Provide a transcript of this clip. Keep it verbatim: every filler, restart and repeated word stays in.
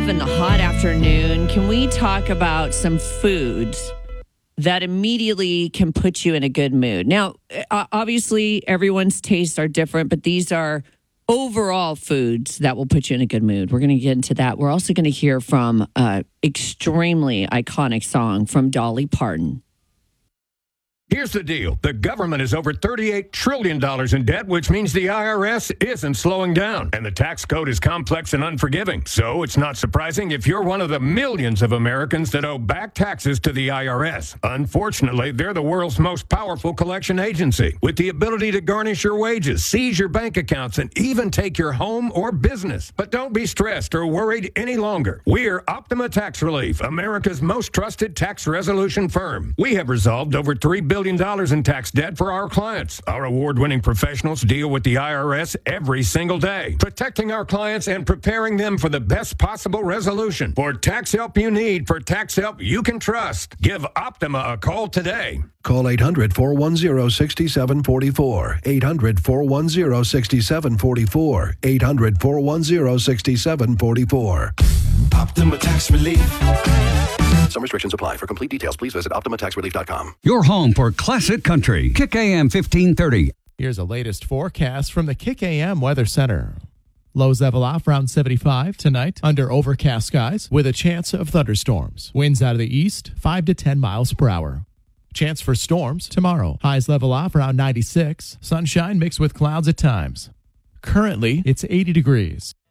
and the hot afternoon. Can we talk about some foods that immediately can put you in a good mood? Now, obviously, everyone's tastes are different, but these are overall foods that will put you in a good mood. We're going to get into that. We're also going to hear from an extremely iconic song from Dolly Parton. Here's the deal. The government is over thirty-eight trillion dollars in debt, which means the I R S isn't slowing down. And the tax code is complex and unforgiving. So it's not surprising if you're one of the millions of Americans that owe back taxes to the I R S. Unfortunately, they're the world's most powerful collection agency, with the ability to garnish your wages, seize your bank accounts, and even take your home or business. But don't be stressed or worried any longer. We're Optima Tax Relief, America's most trusted tax resolution firm. We have resolved over three billion dollars in tax debt for our clients. Our award-winning professionals deal with the I R S every single day, protecting our clients and preparing them for the best possible resolution. For tax help you need, for tax help you can trust, give Optima a call today. Call eight hundred, four one zero, six seven four four. eight hundred, four one zero, six seven four four. eight hundred, four one zero, six seven four four. Optima Tax Relief. Some restrictions apply. For complete details, please visit optima tax relief dot com. Your home for classic country. Kick A M fifteen thirty. Here's a latest forecast from the Kick A M Weather Center. Lows level off around seventy-five tonight under overcast skies with a chance of thunderstorms. Winds out of the east, five to ten miles per hour. Chance for storms tomorrow. Highs level off around ninety-six. Sunshine mixed with clouds at times. Currently, it's eighty degrees.